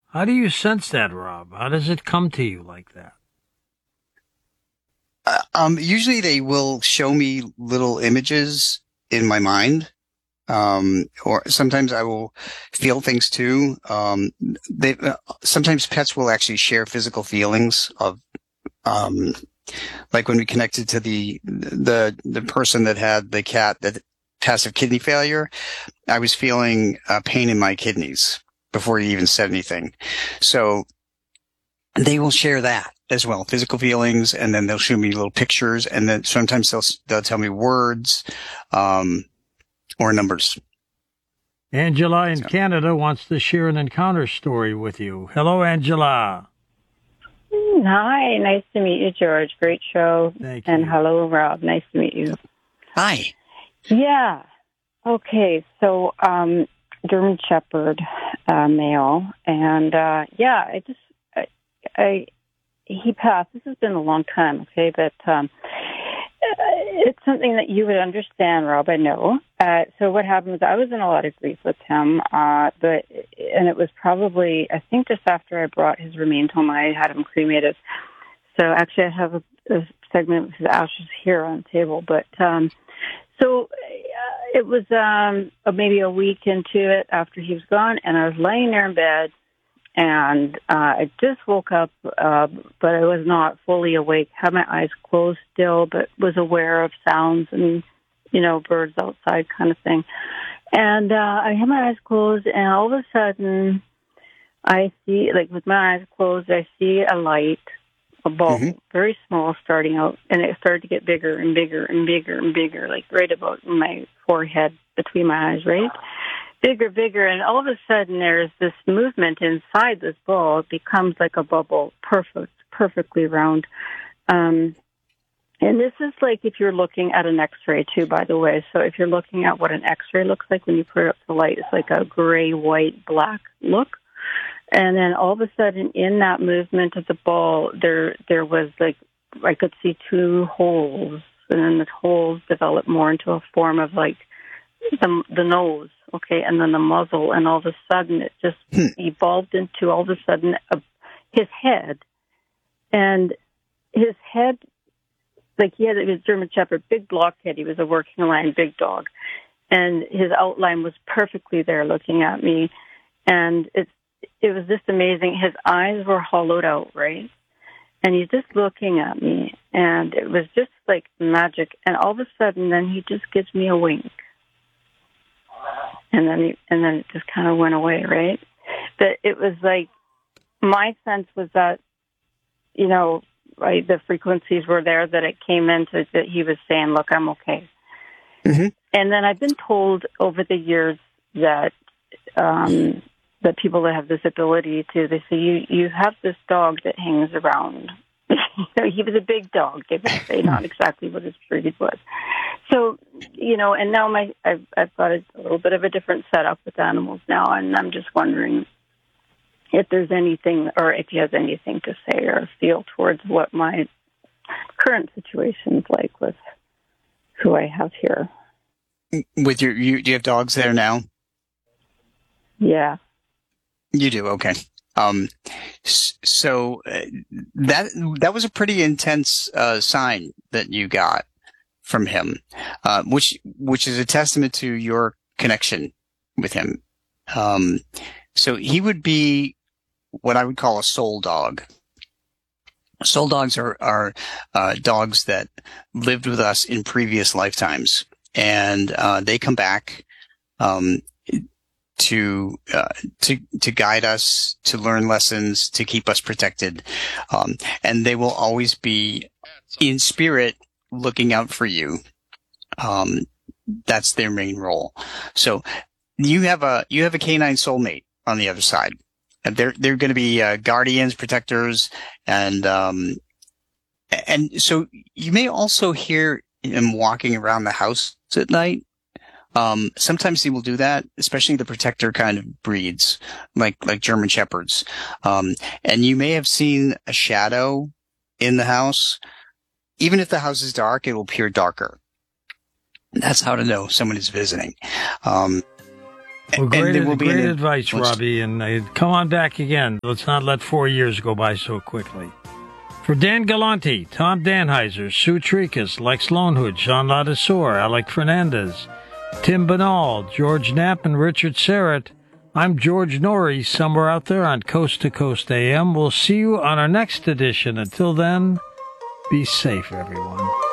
How do you sense that, Rob? How does it come to you like that? Usually they will show me little images in my mind. Or sometimes I will feel things too. Sometimes pets will actually share physical feelings of, um, like when we connected to the person that had the cat that passive kidney failure. I was feeling pain in my kidneys before he even said anything. So they will share that as well, physical feelings, and then they'll show me little pictures, and then sometimes they'll tell me words, or numbers. Angela in So, Canada wants to share an encounter story with you. Hello, Angela. Hi, nice to meet you, George. Great show. Thank And you. hello, Rob. Nice to meet you. hi. Yeah. Okay. So, German Shepherd, male, and he passed. This has been a long time. Okay, but it's something that you would understand, Rob. I know. So what happened was I was in a lot of grief with him, and it was probably, I think, just after I brought his remains home. I had him cremated. So actually, I have a segment with his ashes here on the table. But it was maybe a week into it after he was gone, and I was laying there in bed, and I just woke up, but I was not fully awake. Had my eyes closed still, but was aware of sounds and, birds outside kind of thing. And I had my eyes closed, and all of a sudden, I see, like with my eyes closed, I see a light, a ball, very small, starting out, and it started to get bigger and bigger and bigger and bigger, like right about my forehead, between my eyes, right? Bigger, and all of a sudden there's this movement inside this ball. It becomes like a bubble, perfectly round. And this is like if you're looking at an X-ray too, by the way. So if you're looking at what an X-ray looks like when you put it up to the light, it's like a gray, white, black look. And then all of a sudden in that movement of the ball, there was like, I could see two holes, and then the holes developed more into a form of like the nose, okay, and then the muzzle, and all of a sudden it just evolved into all of a sudden his head. And his head, like he was German Shepherd, big blockhead. He was a working line, big dog. And his outline was perfectly there looking at me. And it was just amazing. His eyes were hollowed out, right? And he's just looking at me. And it was just like magic. And all of a sudden, then he just gives me a wink. And then it just kind of went away, right? But it was like, my sense was that, right, the frequencies were there, that it came into, that he was saying, look, I'm okay. Mm-hmm. And then I've been told over the years that that people that have this ability to, they say, you have this dog that hangs around. He was a big dog, they would say, not exactly what his breed was. So, and now I've got a little bit of a different setup with animals now, and I'm just wondering if there's anything, or if he has anything to say or feel towards what my current situation's like with who I have here. With do you have dogs there now? Yeah. You do, okay. So that was a pretty intense sign that you got from him, which is a testament to your connection with him. So he would be what I would call a soul dog. Soul dogs are dogs that lived with us in previous lifetimes, and they come back to guide us, to learn lessons, to keep us protected, and they will always be in spirit looking out for you. That's their main role. So you have a canine soulmate on the other side. And they're going to be guardians, protectors, and so you may also hear him walking around the house at night. Sometimes he will do that, especially the protector kind of breeds, like German Shepherds. And you may have seen a shadow in the house. Even if the house is dark, it will appear darker. That's how to know someone is visiting. Well, And there will be great an- advice, let's- Robbie, and come on back again. Let's not let 4 years go by so quickly. For Dan Galante, Tom Danheiser, Sue Trikas, Lex Lonehood, Jean Ladesseur, Alec Fernandez, Tim Banal, George Knapp, and Richard Serrett, I'm George Norrie, somewhere out there on Coast to Coast AM. We'll see you on our next edition. Until then, be safe, everyone.